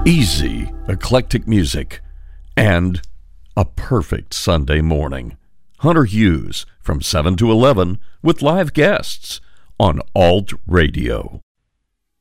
easy, eclectic music, and a perfect Sunday morning. Hunter Hughes from 7 to 11 with live guests on Alt Radio.